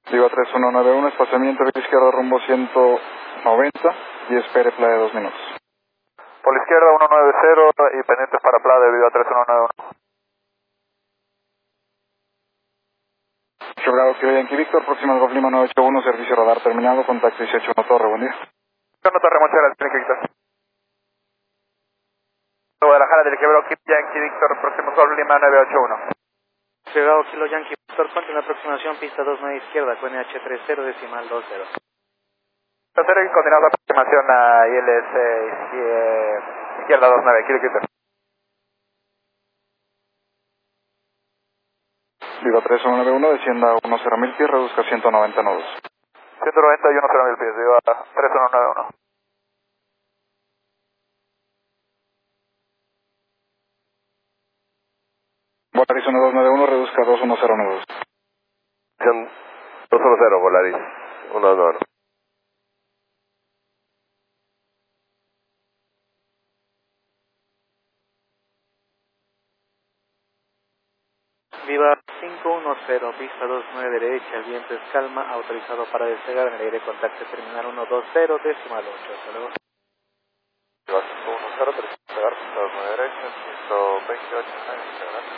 Viva 3191, espaciamiento vía izquierda rumbo 190 y espere playa de 2 minutos. Por la izquierda 190 y pendientes para playa de Viva 3191. Grado Kilo Yankee Víctor, próximo al Golf Lima 981, servicio radar terminado, contacto 181 Torre, buen día. No Torre, muchas gracias, Víctor. Guadalajara del Quebrado Kilo Yankee Víctor, próximo Golf Lima 981. Grado Kilo Yankee Víctor, cuenta en aproximación, pista 29 izquierda, con NH30 decimal 20. Tercero y continuando aproximación a ILS izquierda 29, Kilo Víctor. Viva 3191, descienda a 10.000 pies, reduzca 190 nudos. 190 y 10.000 pies, Viva 3191. Volaris 1291, reduzca 210 nudos. 210, Volaris 191. Viva 510, pista 29 derecha, el viento es calma, autorizado para despegar en el aire, contacto terminal 120 decimal 8. Hasta luego. Viva 510, despegar, pista 29 derecha, 128,